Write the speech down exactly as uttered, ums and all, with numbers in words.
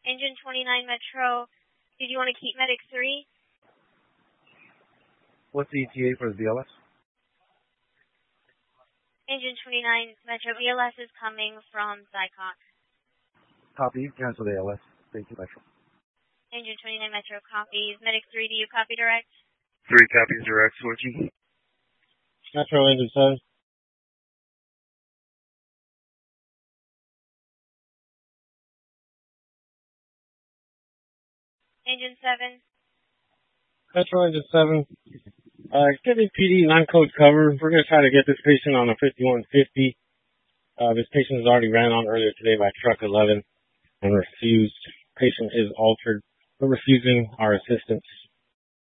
Engine twenty-nine Metro, did you want to keep Medic three? What's the E T A for the B L S? Engine twenty-nine Metro, B L S is coming from Zycock. Copy, cancel the A L S. Thank you, Metro. Engine twenty-nine Metro copies. Medic three, do you copy direct? Three copies direct, switching. Metro Engine seven. Engine seven. Metro Engine seven. Uh, give me P D non-code cover. We're going to try to get this patient on a fifty-one fifty. Uh, this patient was already ran on earlier today by truck eleven and refused. Patient is altered. We're refusing our assistance.